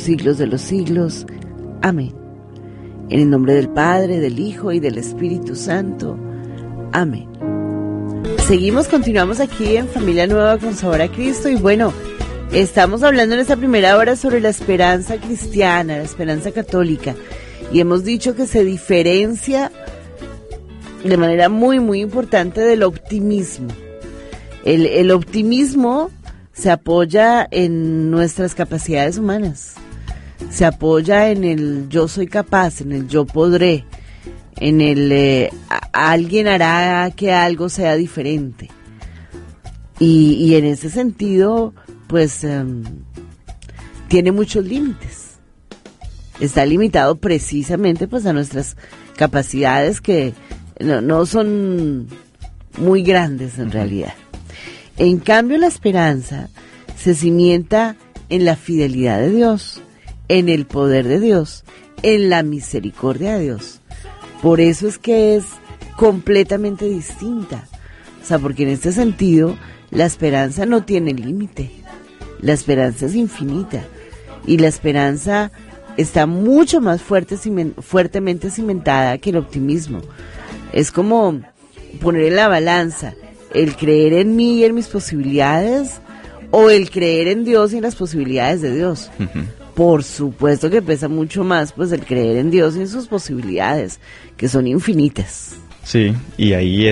siglos de los siglos. Amén. En el nombre del Padre, del Hijo y del Espíritu Santo. Amén. Continuamos aquí en Familia Nueva con Sabor a Cristo y bueno, estamos hablando en esta primera hora sobre la esperanza cristiana, la esperanza católica y hemos dicho que se diferencia de manera muy muy importante del optimismo. El optimismo se apoya en nuestras capacidades humanas, se apoya en el yo soy capaz, en el yo podré, en el alguien hará que algo sea diferente. Y en ese sentido, pues, tiene muchos límites. Está limitado precisamente pues a nuestras capacidades que no son muy grandes en realidad. En cambio, la esperanza se cimienta en la fidelidad de Dios, en el poder de Dios, en la misericordia de Dios. Por eso es que es completamente distinta. O sea, porque en este sentido, la esperanza no tiene límite. La esperanza es infinita. Y la esperanza está mucho más fuertemente cimentada que el optimismo. Es como poner en la balanza el creer en mí y en mis posibilidades o el creer en Dios y en las posibilidades de Dios. Uh-huh. Por supuesto que pesa mucho más pues el creer en Dios y en sus posibilidades, que son infinitas. Sí, y ahí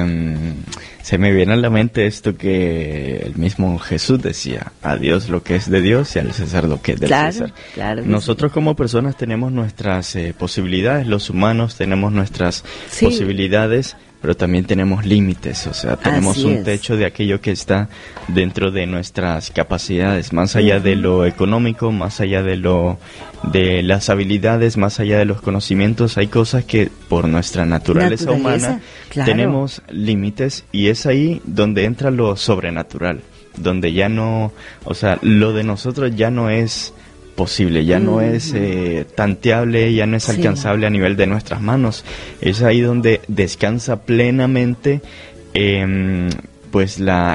se me viene a la mente esto que el mismo Jesús decía: a Dios lo que es de Dios y al César lo que es del César. Claro. Nosotros como personas tenemos nuestras posibilidades, los humanos tenemos nuestras posibilidades, pero también tenemos límites, o sea, tenemos un techo de aquello que está dentro de nuestras capacidades, más allá de lo económico, más allá de las habilidades, más allá de los conocimientos. Hay cosas que por nuestra naturaleza humana tenemos límites, y es ahí donde entra lo sobrenatural, donde ya no, o sea, lo de nosotros ya no es posible, ya no es tanteable, ya no es alcanzable a nivel de nuestras manos. Es ahí donde descansa plenamente pues la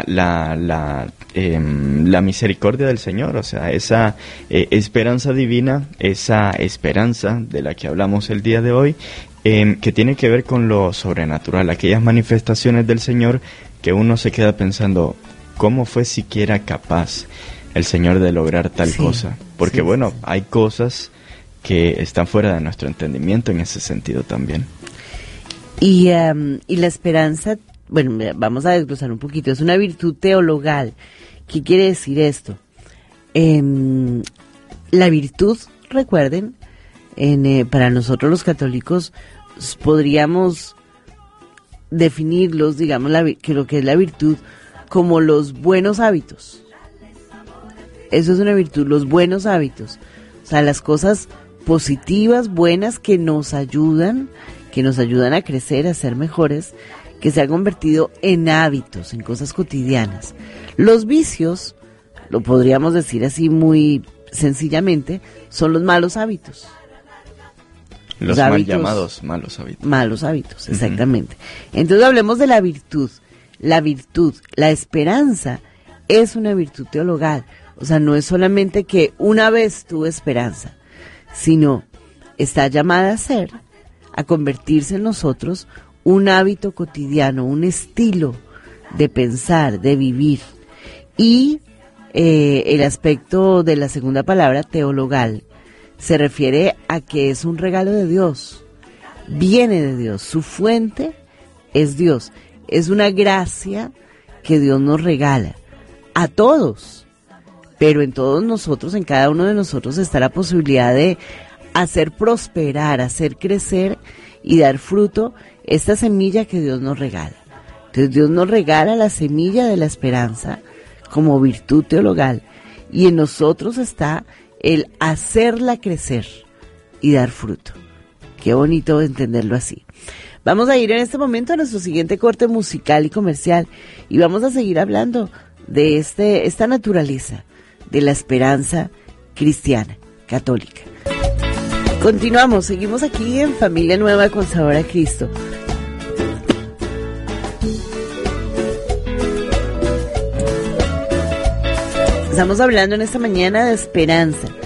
misericordia del Señor, o sea, esa esperanza divina, esa esperanza de la que hablamos el día de hoy, que tiene que ver con lo sobrenatural, aquellas manifestaciones del Señor que uno se queda pensando, ¿cómo fue siquiera capaz el Señor de lograr tal cosa? Porque bueno, hay cosas que están fuera de nuestro entendimiento en ese sentido también. Y la esperanza, bueno, vamos a desglosar un poquito, es una virtud teologal. ¿Qué quiere decir esto? La virtud, recuerden, para nosotros los católicos podríamos definirlos, digamos, que lo que es la virtud como los buenos hábitos. Eso es una virtud, los buenos hábitos. O sea, las cosas positivas, buenas, que nos ayudan a crecer, a ser mejores, que se han convertido en hábitos, en cosas cotidianas. Los vicios, lo podríamos decir así muy sencillamente, son los malos hábitos. Los mal llamados malos hábitos. Malos hábitos, exactamente. Uh-huh. Entonces hablemos de la virtud. La esperanza es una virtud teologal. O sea, no es solamente que una vez tuve esperanza, sino está llamada a convertirse en nosotros un hábito cotidiano, un estilo de pensar, de vivir. Y el aspecto de la segunda palabra, teologal, se refiere a que es un regalo de Dios, viene de Dios, su fuente es Dios, es una gracia que Dios nos regala a todos. Pero en todos nosotros, en cada uno de nosotros está la posibilidad de hacer prosperar, hacer crecer y dar fruto esta semilla que Dios nos regala. Entonces Dios nos regala la semilla de la esperanza como virtud teologal, y en nosotros está el hacerla crecer y dar fruto. Qué bonito entenderlo así. Vamos a ir en este momento a nuestro siguiente corte musical y comercial y vamos a seguir hablando de esta naturaleza de la esperanza cristiana, católica. Continuamos, seguimos aquí en Familia Nueva con Sabor a Cristo. Estamos hablando en esta mañana de esperanza.